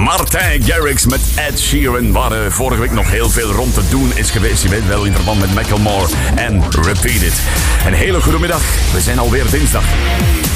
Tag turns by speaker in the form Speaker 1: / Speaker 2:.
Speaker 1: Martin Garrix met Ed Sheeran, waar vorige week nog heel veel rond te doen is geweest. Je weet wel, in verband met Macklemore en Repeat It. Een hele goede middag. We zijn alweer dinsdag.